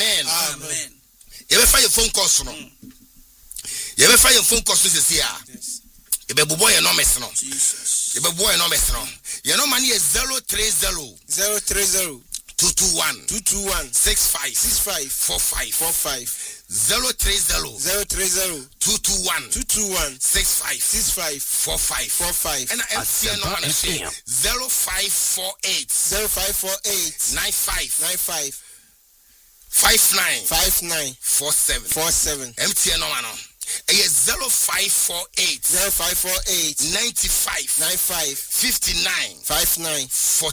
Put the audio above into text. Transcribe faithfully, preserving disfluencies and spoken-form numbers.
Amen. Amen. You ever find your phone calls no? You ever find your phone calls this year? Yes. You be boy no mess no. Jesus. You be boy no mess no. You know money is zero three zero zero three zero two two one two two one six five six five four five four five zero three zero zero three zero two two one two two one six five six five four five four five and I see no one say zero five four eight zero five four eight nine five nine five five nine five nine four seven four seven M T N no one. A zero five four eight zero five four eight ninety five nine five fifty nine five nine four